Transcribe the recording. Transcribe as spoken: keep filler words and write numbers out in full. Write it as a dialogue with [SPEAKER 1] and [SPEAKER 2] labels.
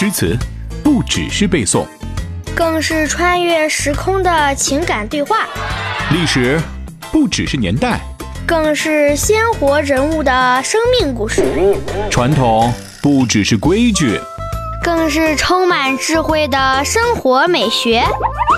[SPEAKER 1] 诗词不只是背诵，
[SPEAKER 2] 更是穿越时空的情感对话；
[SPEAKER 1] 历史不只是年代，
[SPEAKER 2] 更是鲜活人物的生命故事；
[SPEAKER 1] 传统不只是规矩，
[SPEAKER 2] 更是充满智慧的生活美学。